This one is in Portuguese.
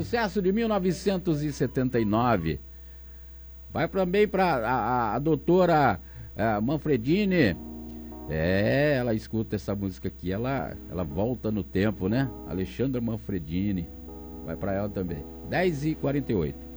sucesso de 1979. Vai também para a doutora Manfredini. Ela escuta essa música aqui, ela volta no tempo, né? Alexandra Manfredini. Vai para ela também. 10h48.